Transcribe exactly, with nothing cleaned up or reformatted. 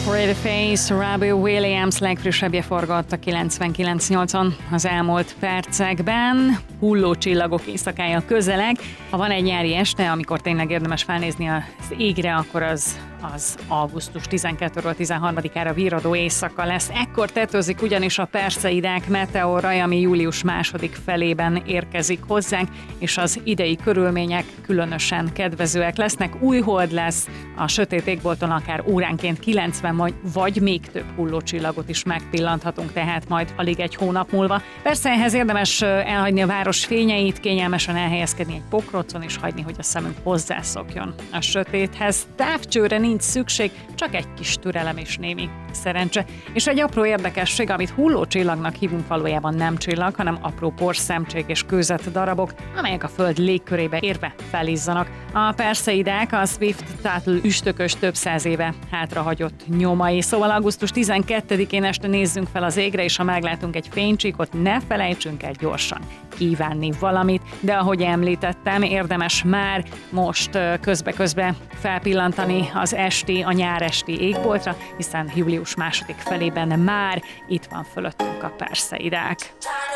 Pretty Face, Robbie Williams legfrissebbje forgott a kilencvenkilenc nyolcon az elmúlt percekben. Hullócsillagok éjszakája közeleg. Ha van egy nyári este, amikor tényleg érdemes felnézni az égre, akkor az az augusztus tizenkettedikéről tizenharmadikára virradó éjszaka lesz. Ekkor tetőzik ugyanis a Perseidák meteora, ami július második felében érkezik hozzánk, és az idei körülmények különösen kedvezőek lesznek. Új hold lesz, a sötét égbolton akár óránként kilencven vagy még több hullócsillagot is megpillanthatunk, tehát majd alig egy hónap múlva. Persze ehhez érdemes elhagyni a város fényeit, kényelmesen elhelyezkedni egy pokrocon, és hagyni, hogy a szemünk hozzászokjon a sötéthez. Távcsőre nincs szükség, csak egy kis türelem és némi szerencse. És egy apró érdekesség, amit hullócsillagnak hívunk, valójában nem csillag, hanem apró porszemcsék és kőzet darabok, amelyek a Föld légkörébe érve felizzanak. A Perseidák a Swift-Tuttle üstökös több száz éve hátrahagyott nyomai. Szóval augusztus tizenkettedikén este nézzünk fel az égre, és ha meglátunk egy fénycsíkot, ne felejtsünk el gyorsan kívánni valamit, de ahogy említettem, érdemes már most közbe-közbe felpillantani az esti, a nyáresti égboltra, hiszen július második felében már itt van fölöttünk a Perseidák.